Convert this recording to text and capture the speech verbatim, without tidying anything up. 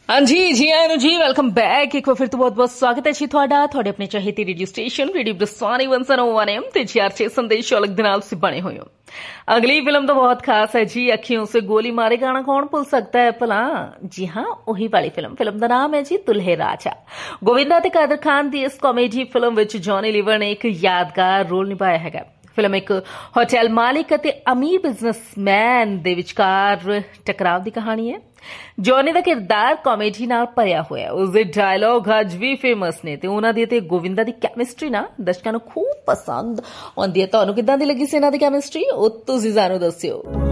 हाँ जी जी आनु जी welcome back एक बार फिर तो बहुत बहुत स्वागत है जी ਤੁਹਾਡਾ ਤੁਹਾਡੇ ਆਪਣੇ ਚਾਹੀਦੀ radio station radio ਬਰਸਾਨੀ one oh one M ਤੇ ਜੀ ਆਰਚੇ ਸੰਦੇਸ਼ ਅਲੱਗ ਦੇ ਨਾਲ ਤੁਸੀਂ ਬਣੇ ਹੋਏ ਹੋ। अगली फिल्म तो बहुत खास है जी, अखियों से गोली मारे गाना कौन भूल सकता है भला। जी हाँ, वही वाली फिल्म फिल्म का नाम है जी दुल्हे राजा। गोविंदा ते कादर खान की इस comedy film which Johnny liver ने एक यादगार रोल निभाया है। फिल्म एक होटल मालिक ਅਤੇ अमीर बिजनेसमैन ਦੇ ਵਿਚਕਾਰ ਟਕਰਾਅ ਦੀ ਕਹਾਣੀ ਹੈ। ਜੌਨੀ ਦਾ ਕਿਰਦਾਰ ਕਾਮੇਡੀ ਨਾਲ ਭਰਿਆ ਹੋਇਆ ਹੈ, ਉਸਦੇ ਡਾਇਲੌਗ ਅੱਜ ਵੀ ਫੇਮਸ ਨੇ ਤੇ ਉਹਨਾਂ ਦੀ ਤੇ ਗੋਵਿੰਦਾ ਦੀ ਕੈਮਿਸਟਰੀ ਨਾ ਦਰਸ਼ਕਾਂ ਨੂੰ ਖੂਬ ਪਸੰਦ ਆਉਂਦੀ ਹੈ। ਤੁਹਾਨੂੰ ਕਿੱਦਾਂ ਦੀ ਲੱਗੀ ਸੀ ਇਹਨਾਂ ਦੀ ਕੈਮਿਸਟਰੀ, ਉਹ ਤੁਸੀਂ ਸਾਨੂੰ ਦੱਸਿਓ।